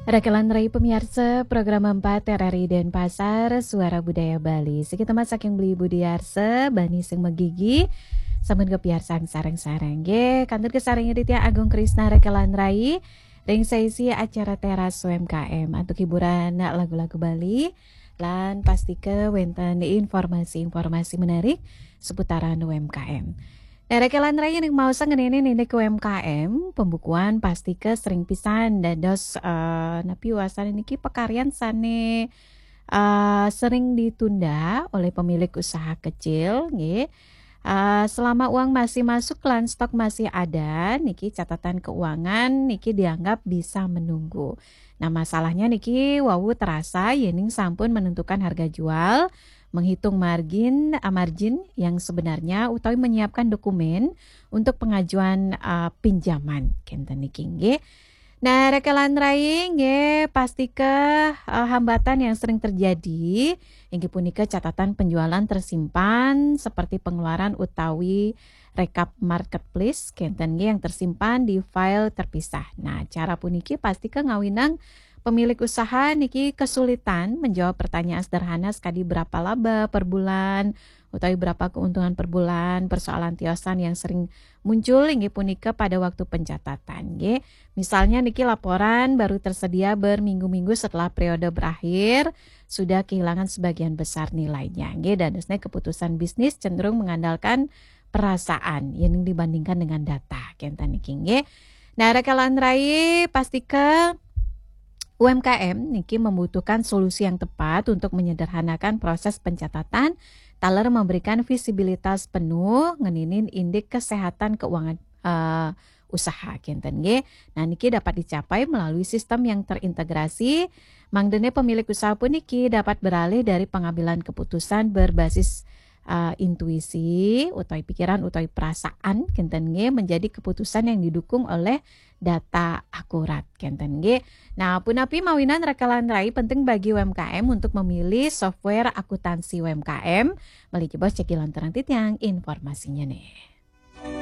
Rekalan Rai pemirsa program 4 RRI Denpasar Suara Budaya Bali. Sekitar masak yang beli budi arse bani sing megigi sampun kepiarsan sareng-sareng ge kantor kesareng Ditya Agung Krisna Rekalan Rai ring sesi acara teras UMKM untuk hiburan lagu-lagu Bali lan pasti ke wenten informasi-informasi menarik seputaran UMKM. Rekalan raya yang mau sangenin ini ke UMKM pembukuan pasti ke sering pisan dados napi wasan ini pekaryan sane sering ditunda oleh pemilik usaha kecil nggih. Selama uang masih masuk lan stok masih ada niki catatan keuangan niki dianggap bisa menunggu. Nah masalahnya niki wawu terasa yening sampun menentukan harga jual, menghitung margin yang sebenarnya utawi menyiapkan dokumen untuk pengajuan pinjaman kenten niki nggih. Nah, rekalan rai nggih pasti ke hambatan yang sering terjadi inggih punika catatan penjualan tersimpan seperti pengeluaran utawi rekap marketplace kenten nggih yang tersimpan di file terpisah. Nah, cara puniki pasti ke ngawinang pemilik usaha niki kesulitan menjawab pertanyaan sederhana sekali berapa laba per bulan utawi berapa keuntungan per bulan, persoalan tiosan yang sering muncul inggih punika pada waktu pencatatan nggih. Misalnya niki laporan baru tersedia berminggu-minggu setelah periode berakhir sudah kehilangan sebagian besar nilainya nggih. Dadosna keputusan bisnis cenderung mengandalkan perasaan yang dibandingkan dengan data kenten niki nggih. Nah, rekalan rai pasti ke UMKM niki membutuhkan solusi yang tepat untuk menyederhanakan proses pencatatan, taler memberikan visibilitas penuh ngeninin indik kesehatan keuangan usaha kenten nggih. Nah niki dapat dicapai melalui sistem yang terintegrasi. Mangdene pemilik usaha pun niki dapat beralih dari pengambilan keputusan berbasis intuisi utawi pikiran utawi perasaan kenten nggih menjadi keputusan yang didukung oleh data akurat kenten nggih. Nah, punapi mawinan rekalan rai penting bagi UMKM untuk memilih software akuntansi UMKM. Bali jebos cekilan terang titiang informasinya nih.